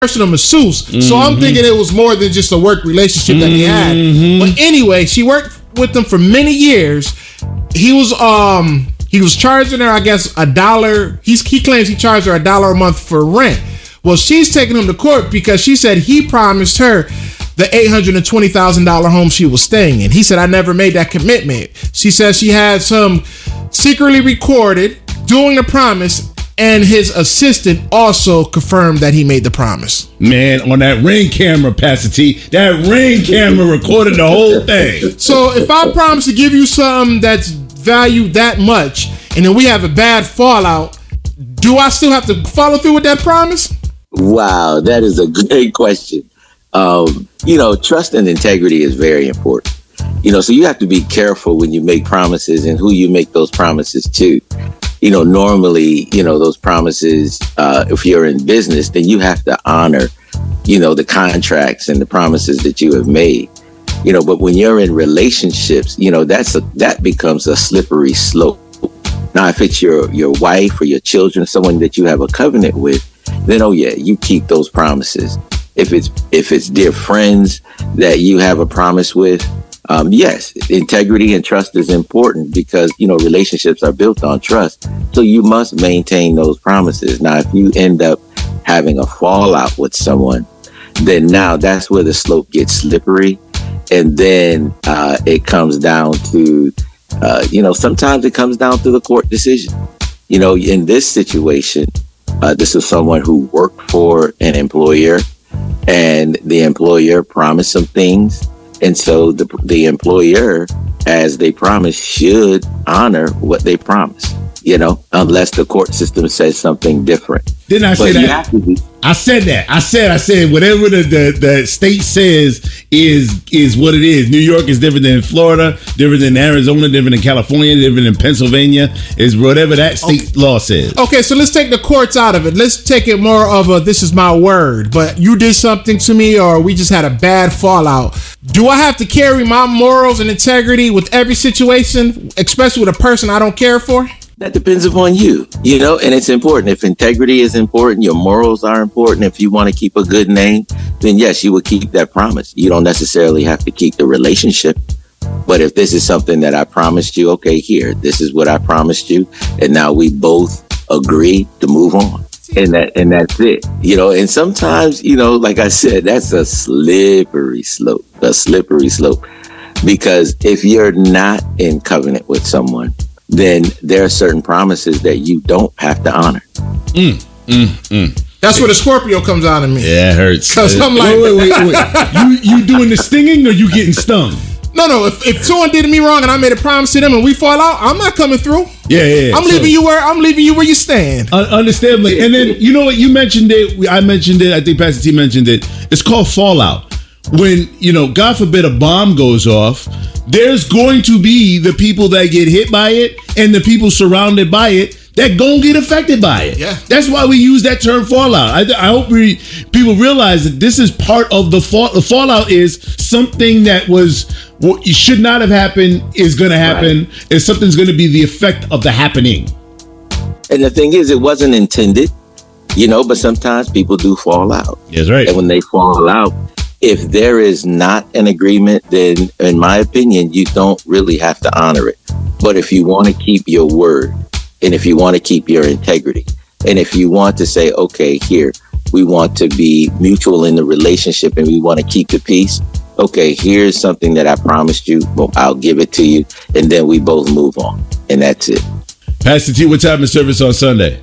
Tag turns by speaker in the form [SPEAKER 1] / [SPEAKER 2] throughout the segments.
[SPEAKER 1] personal masseuse. So I'm thinking it was more than just a work relationship that they had. But anyway, she worked with them for many years. He was charging her, I guess, $1. He claims he charged her $1 a month for rent. Well, she's taking him to court because she said he promised her the $820,000 home she was staying in. He said, I never made that commitment. She says she had some secretly recorded doing the promise, and his assistant also confirmed that he made the promise.
[SPEAKER 2] Man, on that Ring camera, Pastor T, that Ring camera recorded the whole thing.
[SPEAKER 1] So if I promise to give you something that's valued that much, and then we have a bad fallout, do I still have to follow through with that promise?
[SPEAKER 3] Wow, that is a great question. Trust and integrity is very important. So you have to be careful when you make promises and who you make those promises to. Normally, those promises, if you're in business, then you have to honor, the contracts and the promises that you have made. But when you're in relationships, that becomes a slippery slope. Now, if it's your wife or your children, someone that you have a covenant with, then, oh yeah, you keep those promises. If it's dear friends that you have a promise with, yes, integrity and trust is important because, relationships are built on trust. So you must maintain those promises. Now, if you end up having a fallout with someone, then now that's where the slope gets slippery. And then it comes down to, sometimes it comes down to the court decision. In this situation, this is someone who worked for an employer, and the employer promised some things. And so the employer, as they promised, should honor what they promised, unless the court system says something different.
[SPEAKER 2] Didn't I say that? I said that. I said whatever the state says is what it is. New York is different than Florida, different than Arizona, different than California, different than Pennsylvania. Is whatever that state law says.
[SPEAKER 1] Okay, so let's take the courts out of it. Let's take it more of a this is my word, but you did something to me or we just had a bad fallout. Do I have to carry my morals and integrity with every situation, especially with a person I don't care for?
[SPEAKER 3] That depends upon you, and it's important. If integrity is important, your morals are important. If you want to keep a good name, then yes, you would keep that promise. You don't necessarily have to keep the relationship. But if this is something that I promised you, okay, here, this is what I promised you. And now we both agree to move on. And that's it, and sometimes, like I said, that's a slippery slope, because if you're not in covenant with someone, then there are certain promises that you don't have to honor.
[SPEAKER 1] That's where the Scorpio comes out of me.
[SPEAKER 2] Yeah, it hurts.
[SPEAKER 1] Because I'm like,
[SPEAKER 2] wait. You doing the stinging or you getting stung?
[SPEAKER 1] No. If someone did me wrong and I made a promise to them and we fall out, I'm not coming through.
[SPEAKER 2] Yeah.
[SPEAKER 1] I'm leaving you where you stand.
[SPEAKER 2] Understandably. And then you know what? You mentioned it. I mentioned it. I think Pastor T mentioned it. It's called fallout. When, God forbid, a bomb goes off, there's going to be the people that get hit by it and the people surrounded by it that gonna get affected by it.
[SPEAKER 1] Yeah.
[SPEAKER 2] That's why we use that term fallout. I hope people realize that this is part of the fallout. The fallout is something that should not have happened is going to happen. Right. And something's going to be the effect of the happening.
[SPEAKER 3] And the thing is, it wasn't intended, but sometimes people do fall out.
[SPEAKER 2] That's right.
[SPEAKER 3] And when they fall out, if there is not an agreement, then in my opinion, you don't really have to honor it. But if you want to keep your word, and if you want to keep your integrity, and if you want to say, okay, here, we want to be mutual in the relationship and we want to keep the peace. Okay, here's something that I promised you. Well, I'll give it to you. And then we both move on. And that's it.
[SPEAKER 2] Pastor T, what time is service on Sunday?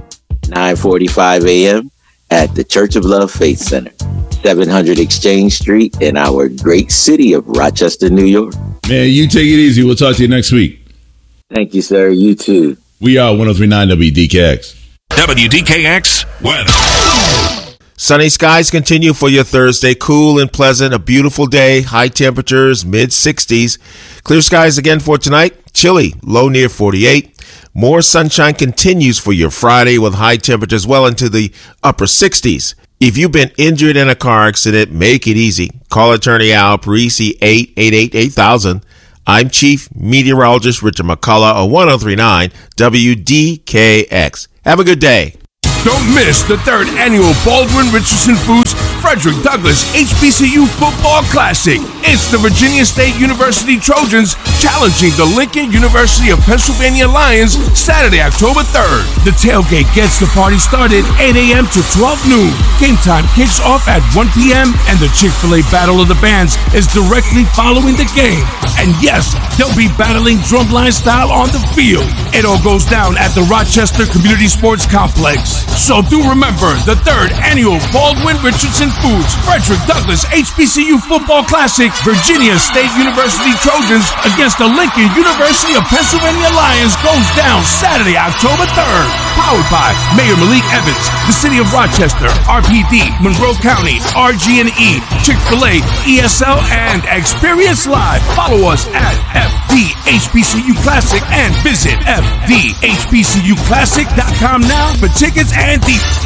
[SPEAKER 3] 9:45 a.m. at the Church of Love Faith Center, 700 Exchange Street in our great city of Rochester, New York.
[SPEAKER 2] Man, you take it easy. We'll talk to you next week.
[SPEAKER 3] Thank you, sir. You too.
[SPEAKER 2] We are 103.9 WDKX.
[SPEAKER 4] WDKX weather.
[SPEAKER 5] Sunny skies continue for your Thursday. Cool and pleasant. A beautiful day. High temperatures, mid-60s. Clear skies again for tonight. Chilly. Low near 48. More sunshine continues for your Friday with high temperatures well into the upper 60s. If you've been injured in a car accident, make it easy. Call attorney Al Parisi, 888-8000. I'm Chief Meteorologist Richard McCullough on 103.9 WDKX. Have a good day.
[SPEAKER 6] Don't miss the 3rd annual Baldwin Richardson Foods Frederick Douglass HBCU Football Classic. It's the Virginia State University Trojans challenging the Lincoln University of Pennsylvania Lions Saturday, October 3rd. The tailgate gets the party started 8 a.m. to 12 noon. Game time kicks off at 1 p.m. and the Chick-fil-A Battle of the Bands is directly following the game. And yes, they'll be battling drumline style on the field. It all goes down at the Rochester Community Sports Complex. So do remember the 3rd annual Baldwin Richardson Foods Frederick Douglass HBCU Football Classic, Virginia State University Trojans against the Lincoln University of Pennsylvania Lions goes down Saturday, October 3rd. Powered by Mayor Malik Evans, the City of Rochester, RPD, Monroe County, RG&E, Chick-fil-A, ESL, and Experience Live. Follow us at FDHBCU Classic and visit FDHBCUClassic.com now for tickets and details.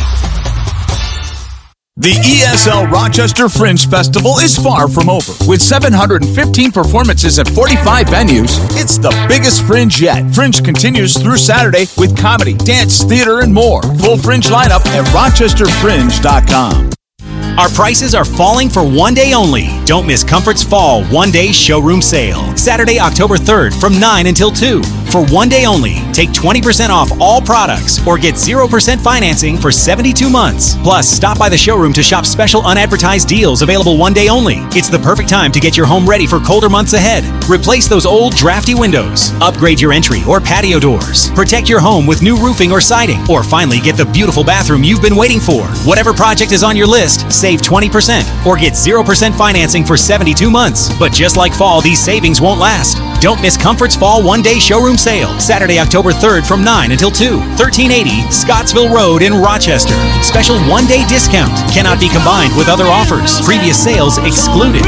[SPEAKER 7] The ESL Rochester Fringe Festival is far from over. With 715 performances at 45 venues, it's the biggest Fringe yet. Fringe continues through Saturday with comedy, dance, theater, and more. Full Fringe lineup at rochesterfringe.com.
[SPEAKER 8] Our prices are falling for one day only. Don't miss Comfort's Fall one-day showroom sale. Saturday, October 3rd from 9 until 2. For one day only, take 20% off all products or get 0% financing for 72 months. Plus, stop by the showroom to shop special unadvertised deals available one day only. It's the perfect time to get your home ready for colder months ahead. Replace those old drafty windows. Upgrade your entry or patio doors. Protect your home with new roofing or siding. Or finally, get the beautiful bathroom you've been waiting for. Whatever project is on your list, save 20% or get 0% financing for 72 months. But just like fall, these savings won't last. Don't miss Comfort's Fall one-day showroom sale. Saturday, October 3rd from 9 until 2. 1380 Scottsville Road in Rochester. Special one-day discount. Cannot be combined with other offers. Previous sales excluded.